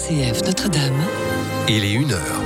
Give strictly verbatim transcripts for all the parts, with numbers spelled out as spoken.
C F Notre-Dame. Il est une heure.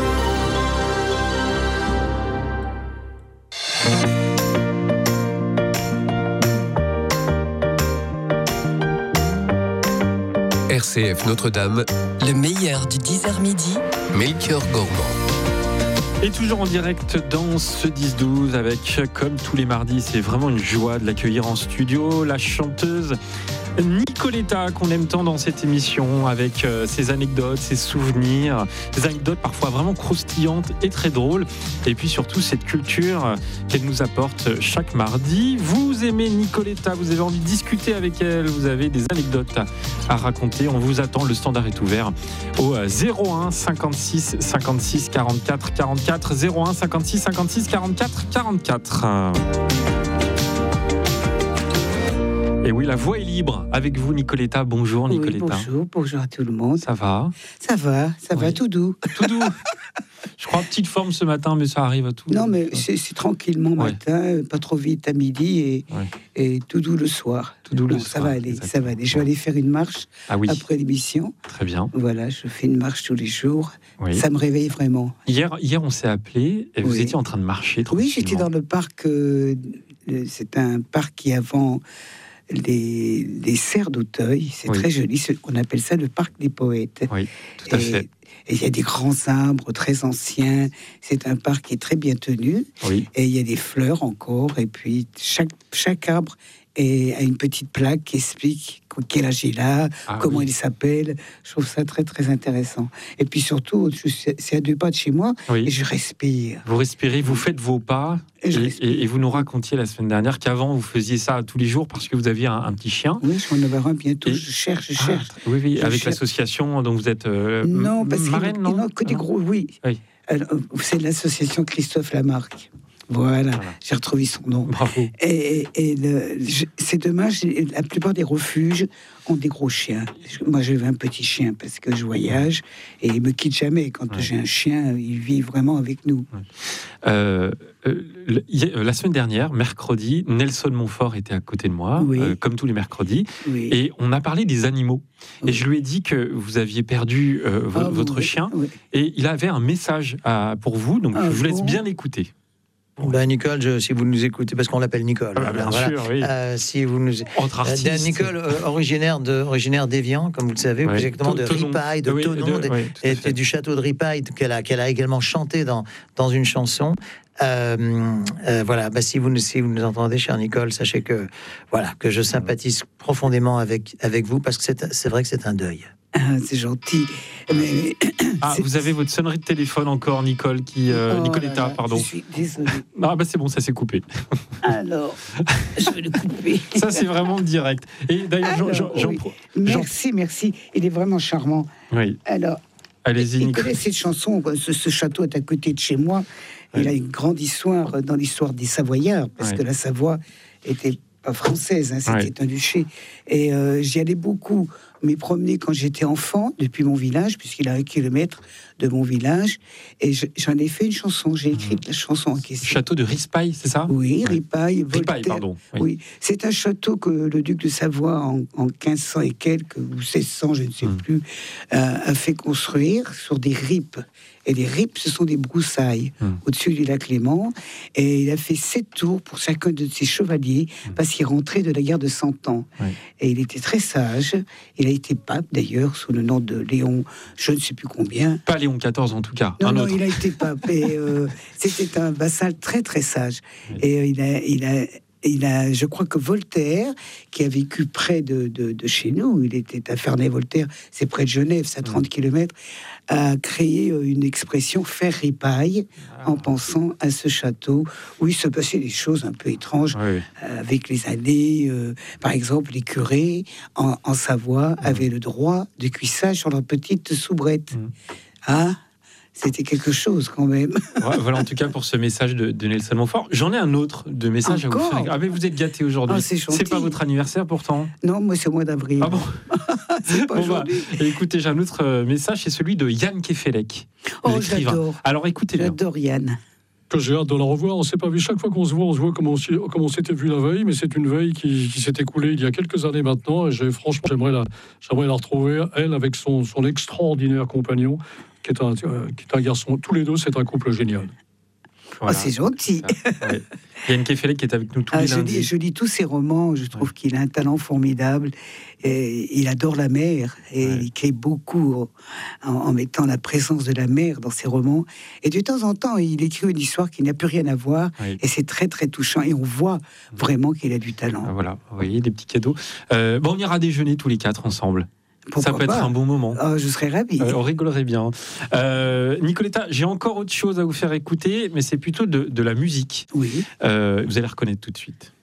R C F Notre-Dame, le meilleur du dix heures midi, Melchior Gormand. Et toujours en direct dans ce dix douze avec, comme tous les mardis, c'est vraiment une joie de l'accueillir en studio, la chanteuse Nicoletta, qu'on aime tant dans cette émission, avec euh, ses anecdotes, ses souvenirs, des anecdotes parfois vraiment croustillantes et très drôles, et puis surtout cette culture qu'elle nous apporte chaque mardi. Vous aimez Nicoletta, vous avez envie de discuter avec elle, vous avez des anecdotes à, à raconter, on vous attend, le standard est ouvert au zéro un cinquante-six cinquante-six quarante-quatre quarante-quatre, zéro un cinquante-six cinquante-six quarante-quatre quarante-quatre. Et oui, la voix est libre. Avec vous, Nicoletta. Bonjour, Nicoletta. Oui, bonjour, bonjour à tout le monde. Ça va ? Ça va, ça oui. va, tout doux. Tout doux. Je crois petite forme ce matin, mais ça arrive à tout. Non, mais c'est, c'est tranquillement ouais. matin, pas trop vite à midi et, ouais. et tout doux le soir. Tout doux le bon, soir. Ça va aller, exactement. ça va aller. Je vais aller faire une marche ah, oui. après l'émission. Très bien. Voilà, je fais une marche tous les jours. Oui. Ça me réveille vraiment. Hier, hier on s'est appelé et vous oui. étiez en train de marcher. Oui, j'étais dans le parc. Euh, c'est un parc qui avant. Les, les serres d'Auteuil, c'est oui. très joli. On appelle ça le parc des poètes. Oui, tout à et, fait. Et il y a des grands arbres très anciens. C'est un parc qui est très bien tenu. Oui. Et il y a des fleurs encore. Et puis chaque, chaque arbre est, a une petite plaque qui explique quel âge il a, ah, comment oui. il s'appelle. Je trouve ça très très intéressant. Et puis surtout, c'est à deux pas de chez moi oui. et je respire. Vous respirez, vous faites vos pas. Et, et, et, et vous nous racontiez la semaine dernière qu'avant vous faisiez ça tous les jours parce que vous aviez un, un petit chien. Oui, je vais en avoir un bientôt. Et... Je cherche, je cherche. Ah, oui, oui, je avec cherche. l'association dont vous êtes euh, non, parce marraine, non, non, que des gros, oui. oui. Alors, c'est l'association Christophe Lamarck. Voilà, voilà, j'ai retrouvé son nom. Bravo. Et, et le, je, c'est dommage, la plupart des refuges ont des gros chiens. Moi, j'ai un petit chien parce que je voyage et il me quitte jamais. Quand ouais. j'ai un chien, il vit vraiment avec nous. Ouais. Euh, euh, le, la semaine dernière, mercredi, Nelson Montfort était à côté de moi, oui. euh, comme tous les mercredis, oui. et on a parlé des animaux. Oui. Et je lui ai dit que vous aviez perdu euh, v- ah, votre oui. chien, oui. et il avait un message à, pour vous, donc ah, je vous laisse bon. bien l'écouter. Ben Nicole, je, si vous nous écoutez, parce qu'on l'appelle Nicole. Ah, bien voilà. sûr, oui. Euh, si vous nous, entre artistes. Euh, Nicole, euh, originaire de, originaire d'Évian, comme vous le savez, ouais. exactement de Ripaille, de oui, Thonon, de, de, oui, et, et du château de Ripaille qu'elle a, qu'elle a également chanté dans dans une chanson. Euh, euh, voilà, bah, si vous nous si vous nous entendez, chère Nicole, sachez que voilà que je sympathise profondément avec avec vous parce que c'est c'est vrai que c'est un deuil. Ah, c'est gentil. Mais... Ah, c'est... vous avez votre sonnerie de téléphone encore, Nicole, qui euh, oh Nicoletta, là là, pardon. Je suis désolée. Ah bah c'est bon, ça s'est coupé. Alors, je vais le couper. Ça c'est vraiment direct. Et d'ailleurs, Alors, Jean, Jean, oui. Jean... merci, merci. Il est vraiment charmant. Oui. Alors, allez-y. Il connaît cette chanson. Ce, ce château est à côté de chez moi. Oui. Il a une grande histoire dans l'histoire des Savoyards, parce oui. que la Savoie était pas française, hein, c'était oui. un duché. Et euh, j'y allais beaucoup m'y promener quand j'étais enfant, depuis mon village, puisqu'il a un kilomètre de mon village. Et je, j'en ai fait une chanson, j'ai écrit mmh. la chanson en question. Château de Rispaille, c'est ça ? Oui, Ripaille, Voltaire. Ripaille, pardon. Oui. oui, c'est un château que le duc de Savoie, en, en quinze cents et quelques, ou seize cents, je ne sais mmh. plus, euh, a fait construire sur des rippes. Et les rippes, ce sont des broussailles mmh. au-dessus du lac Léman. Et il a fait sept tours pour chacun de ses chevaliers, mmh. parce qu'il rentrait de la guerre de Cent Ans. Oui. Et il était très sage. Il a été pape, d'ailleurs, sous le nom de Léon, je ne sais plus combien. Pas Léon quatorze, en tout cas. Non, un non, autre. il a été pape. Et euh, c'était un vassal très, très sage. Oui. Et euh, il a... Il a Il a, je crois que Voltaire, qui a vécu près de, de, de chez nous, il était à Ferney-Voltaire, c'est près de Genève, c'est à trente kilomètres, a créé une expression faire ripaille ah. en pensant à ce château où il se passait des choses un peu étranges oui. euh, avec les années. Euh, par exemple, les curés en, en Savoie mmh. avaient le droit de cuissage sur leur petite soubrette. Mmh. Ah, c'était quelque chose quand même. Ouais, voilà en tout cas pour ce message de, de Nelson Montfort. J'en ai un autre de message Encore à vous faire. Ah mais vous êtes gâtés aujourd'hui. Ah, c'est, c'est pas votre anniversaire pourtant. Non, moi c'est au mois d'avril. Ah bon. C'est pas bon, aujourd'hui. Bah, écoutez, j'ai un autre message, c'est celui de Yann Kefelec, oh, l'écrivain. J'adore. Alors écoutez bien. J'adore Yann. que j'ai hâte de la revoir. On s'est pas vu chaque fois qu'on se voit, on se voit comme on, s'y- comme on s'était vu la veille, mais c'est une veille qui, qui s'est écoulée il y a quelques années maintenant. Et j'ai, franchement, j'aimerais la, j'aimerais la retrouver, elle, avec son, son extraordinaire compagnon, qui est, un, euh, qui est un garçon. Tous les deux, c'est un couple génial. Oh, c'est gentil. Ah, ouais. Yann Kefelec qui est avec nous tous Ah, les je, lundis. lis, je lis tous ses romans, je trouve Ouais. qu'il a un talent formidable. Et il adore la mer et Ouais. il écrit beaucoup en, en mettant la présence de la mer dans ses romans. Et de temps en temps, il écrit une histoire qui n'a plus rien à voir Oui. et c'est très très touchant. Et on voit vraiment qu'il a du talent. Ah, voilà, vous voyez, des petits cadeaux. Euh, bon, on ira déjeuner tous les quatre ensemble. Pourquoi Ça peut pas être un bon moment. Oh, je serais ravie. Euh, on rigolerait bien. Euh, Nicoletta, j'ai encore autre chose à vous faire écouter, mais c'est plutôt de, de la musique. Oui. Euh, vous allez reconnaître tout de suite.